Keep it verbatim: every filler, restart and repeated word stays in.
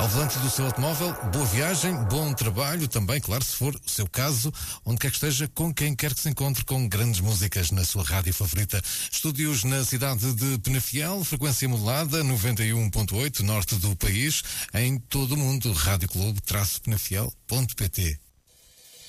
Ao volante do seu automóvel, boa viagem, bom trabalho também, claro, se for o seu caso, onde quer que esteja, com quem quer que se encontre, com grandes músicas na sua rádio favorita. Estúdios na cidade de Penafiel, frequência modulada, noventa e um ponto oito, norte do país, em todo o mundo, rádio clube traço penafiel ponto pt.